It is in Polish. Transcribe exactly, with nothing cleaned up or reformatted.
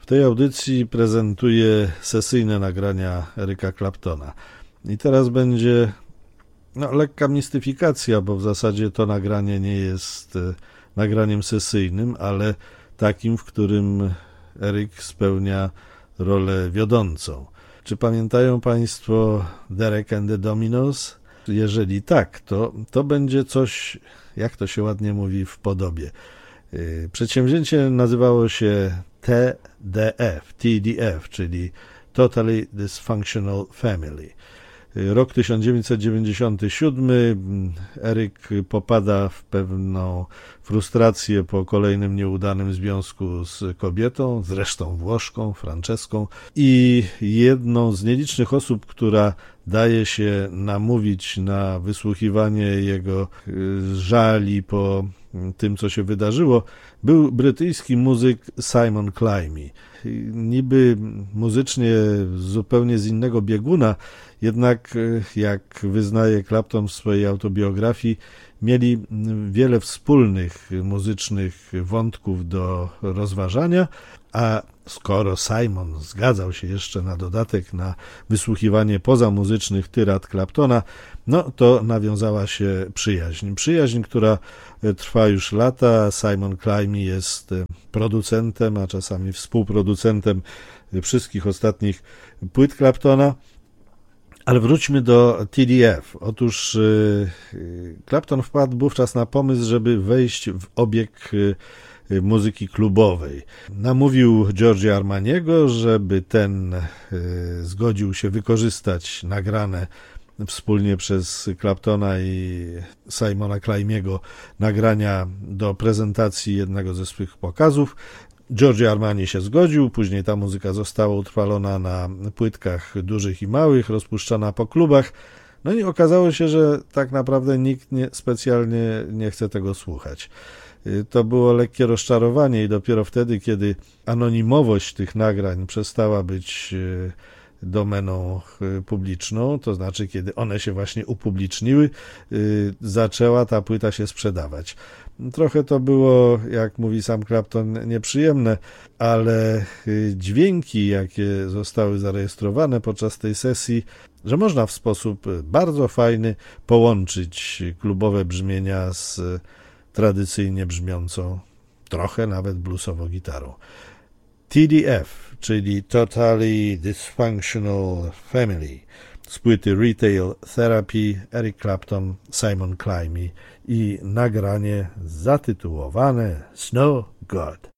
W tej audycji prezentuję sesyjne nagrania Erica Claptona. I teraz będzie no, lekka mistyfikacja, bo w zasadzie to nagranie nie jest e, nagraniem sesyjnym, ale takim, w którym Eric spełnia rolę wiodącą. Czy pamiętają Państwo Derek and the Dominos? Jeżeli tak, to, to będzie coś, jak to się ładnie mówi, w podobie. Przedsięwzięcie nazywało się T D F, T D F, czyli Totally Dysfunctional Family. Rok tysiąc dziewięćset dziewięćdziesiąty siódmy, Eric popada w pewną frustrację po kolejnym nieudanym związku z kobietą, zresztą Włoszką, Franceską, i jedną z nielicznych osób, która daje się namówić na wysłuchiwanie jego żali po tym, co się wydarzyło, był brytyjski muzyk Simon Climie. Niby muzycznie zupełnie z innego bieguna, jednak jak wyznaje Clapton w swojej autobiografii, mieli wiele wspólnych muzycznych wątków do rozważania, a skoro Simon zgadzał się jeszcze na dodatek na wysłuchiwanie pozamuzycznych tyrad Claptona, no to nawiązała się przyjaźń. Przyjaźń, która trwa już lata. Simon Climie jest producentem, a czasami współproducentem wszystkich ostatnich płyt Claptona. Ale wróćmy do T D F. Otóż Clapton wpadł wówczas na pomysł, żeby wejść w obieg muzyki klubowej. Namówił Giorgio Armaniego, żeby ten zgodził się wykorzystać nagrane wspólnie przez Claptona i Simona Climiego nagrania do prezentacji jednego ze swych pokazów. Giorgio Armani się zgodził, później ta muzyka została utrwalona na płytkach dużych i małych, rozpuszczana po klubach. No i okazało się, że tak naprawdę nikt nie, specjalnie nie chce tego słuchać. To było lekkie rozczarowanie i dopiero wtedy, kiedy anonimowość tych nagrań przestała być domeną publiczną, to znaczy kiedy one się właśnie upubliczniły, zaczęła ta płyta się sprzedawać. Trochę to było, jak mówi sam Clapton, nieprzyjemne, ale dźwięki, jakie zostały zarejestrowane podczas tej sesji, że można w sposób bardzo fajny połączyć klubowe brzmienia z tradycyjnie brzmiącą, trochę nawet bluesowo gitarą. T D F, czyli Totally Dysfunctional Family, z płyty Retail Therapy, Eric Clapton, Simon Climie i nagranie zatytułowane Snow God.